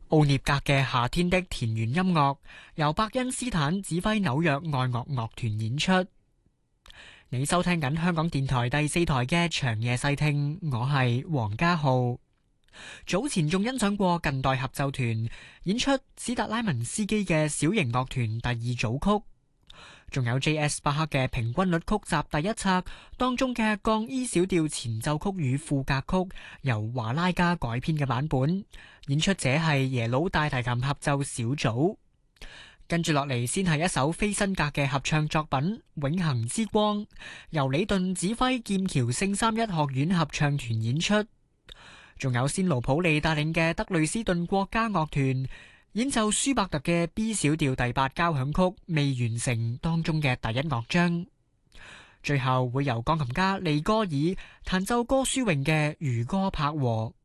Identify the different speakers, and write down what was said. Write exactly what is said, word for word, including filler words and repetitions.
Speaker 1: 奧涅格嘅夏天的田園音樂由伯恩斯坦指揮紐約愛樂樂團演出。你收聽緊香港電台第四台嘅長夜細聽，我係黃家浩。早前仲欣賞過近代合奏團演出史特拉文斯基嘅小型樂團第二組曲，仲有 J S 巴克嘅平均律曲集第一冊當中嘅降 E 小調前奏曲與賦格曲，由華拉加改編嘅版本，演出者係耶魯大提琴合奏小組。跟住落嚟，先係一首非辛格嘅合唱作品《永恆之光》，由李頓指揮劍橋聖三一學院合唱團演出。仲有仙奴普利帶領嘅德累斯頓國家樂團演奏舒伯特嘅 B 小調第八交響曲未完成當中嘅第一樂章。最後會由鋼琴家利戈爾彈奏歌舒詠嘅漁歌拍和。